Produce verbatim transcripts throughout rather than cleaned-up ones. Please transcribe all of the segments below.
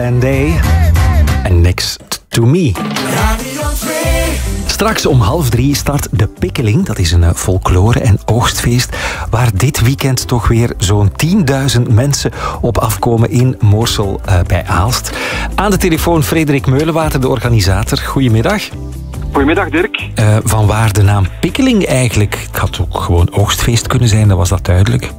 And they and Next to Me. Straks om half drie start de Pikkeling. Dat is een folklore- en oogstfeest waar dit weekend toch weer zo'n tienduizend mensen op afkomen in Moorsel uh, bij Aalst. Aan de telefoon Frederik Meulenwater, de organisator. Goedemiddag. Goedemiddag, Dirk. Uh, van waar de naam Pikkeling eigenlijk? Het had ook gewoon oogstfeest kunnen zijn, dan was dat duidelijk.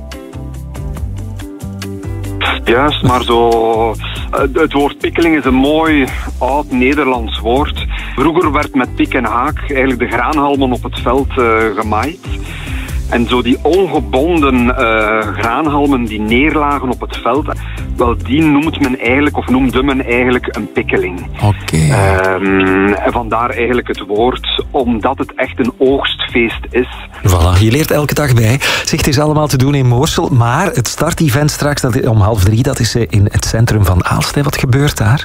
Juist, maar zo... Het woord pikkeling is een mooi, oud Nederlands woord. Vroeger werd met pik en haak eigenlijk de graanhalmen op het veld uh, gemaaid. En zo die ongebonden uh, graanhalmen die neerlagen op het veld, wel die noemt men eigenlijk, of noemde men eigenlijk een pikkeling. Oké. Okay. Um, en vandaar eigenlijk het woord, omdat het echt een oogstfeest is. Voilà, je leert elke dag bij. Zeg, het is allemaal te doen in Moorsel, maar het startevent straks dat is om half drie, dat is in het centrum van Aalst. Hè. Wat gebeurt daar?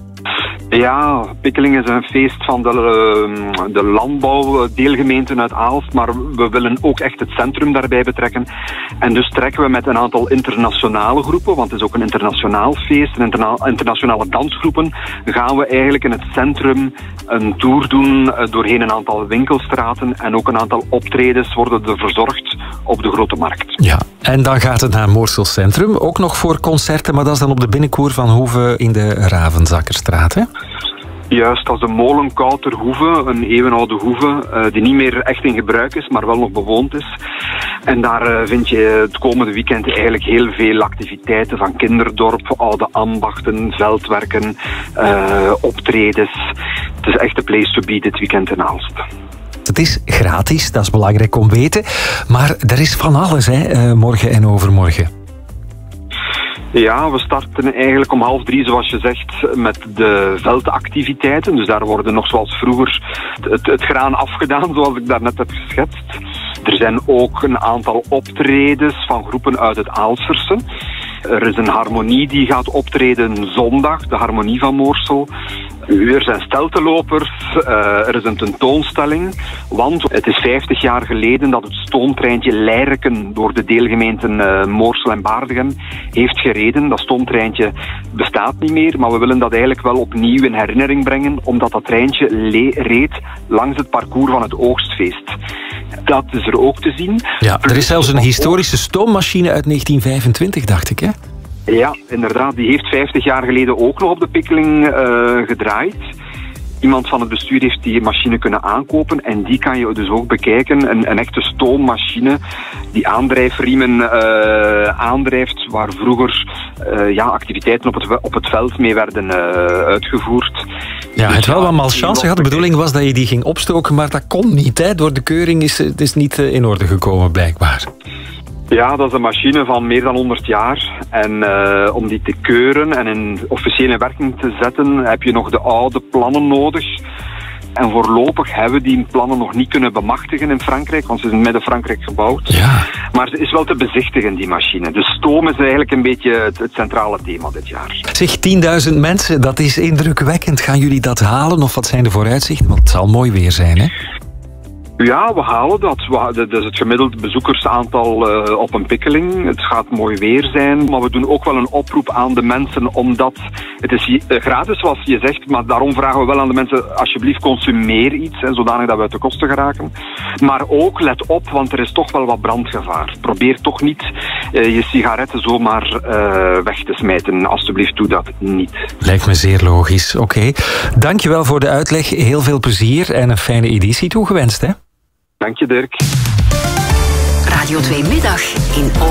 Ja, Pikkeling is een feest van de, uh, de landbouwdeelgemeenten uit Aalst, maar we willen ook echt het centrum daarbij betrekken. En dus trekken we met een aantal internationale groepen, want het is ook een internationaal feest, een interna- internationale dansgroepen, gaan we eigenlijk in het centrum een tour doen uh, doorheen een aantal winkelstraten en ook een aantal optredens worden er verzorgd op de Grote Markt. Ja, en dan gaat het naar Moorsel Centrum, ook nog voor concerten, maar dat is dan op de binnenkoer van Hoeve in de Ravenzakkerstraat, hè? Juist, dat is de Molenkouter Hoeve, een eeuwenoude hoeve, uh, die niet meer echt in gebruik is, maar wel nog bewoond is. En daar uh, vind je het komende weekend eigenlijk heel veel activiteiten van kinderdorp, oude ambachten, veldwerken, uh, optredens. Het is echt de place to be dit weekend in Aalst. Het is gratis, dat is belangrijk om te weten, maar er is van alles, hè, uh, morgen en overmorgen. Ja, we starten eigenlijk om half drie, zoals je zegt, met de veldactiviteiten. Dus daar worden nog zoals vroeger het, het graan afgedaan, zoals ik daarnet heb geschetst. Er zijn ook een aantal optredens van groepen uit het Aalsterse. Er is een harmonie die gaat optreden zondag, de harmonie van Moorsel. Er zijn steltenlopers, uh, er is een tentoonstelling, want het is vijftig jaar geleden dat het stoomtreintje Leireken door de deelgemeenten uh, Moorsel en Baardegem heeft gereden. Dat stoomtreintje bestaat niet meer, maar we willen dat eigenlijk wel opnieuw in herinnering brengen, omdat dat treintje le- reed langs het parcours van het oogstfeest. Dat is er ook te zien. Ja, er is zelfs een historische stoommachine uit negentien vijfentwintig, dacht ik, hè? Ja, inderdaad. Die heeft vijftig jaar geleden ook nog op de Pikkeling uh, gedraaid. Iemand van het bestuur heeft die machine kunnen aankopen en die kan je dus ook bekijken. Een, een echte stoommachine die aandrijfriemen uh, aandrijft, waar vroeger uh, ja, activiteiten op het, op het veld mee werden uh, uitgevoerd. Ja, dus het wel ja, wat malchance gehad. De bedoeling was dat je die ging opstoken, maar dat kon niet. Hè. Door de keuring is het is niet uh, in orde gekomen, blijkbaar. Ja, dat is een machine van meer dan honderd jaar. En uh, om die te keuren en in officiële werking te zetten, heb je nog de oude plannen nodig. En voorlopig hebben we die plannen nog niet kunnen bemachtigen in Frankrijk, want ze zijn midden Frankrijk gebouwd. Ja. Maar ze is wel te bezichtigen, die machine. Dus stoom is eigenlijk een beetje het, het centrale thema dit jaar. Zeg, tienduizend mensen, dat is indrukwekkend. Gaan jullie dat halen of wat zijn de vooruitzichten? Want het zal mooi weer zijn, hè? Ja, we halen dat. Dat is het gemiddelde bezoekersaantal uh, op een Pikkeling. Het gaat mooi weer zijn, maar we doen ook wel een oproep aan de mensen, omdat het is uh, gratis, zoals je zegt, maar daarom vragen we wel aan de mensen, alsjeblieft consumeer iets, en zodanig dat we uit de kosten geraken. Maar ook, let op, want er is toch wel wat brandgevaar. Probeer toch niet uh, je sigaretten zomaar uh, weg te smijten. Alsjeblieft, doe dat niet. Lijkt me zeer logisch. Oké. Okay. Dankjewel voor de uitleg. Heel veel plezier en een fijne editie toegewenst, hè? Dank je, Dirk. Radio twee Middag in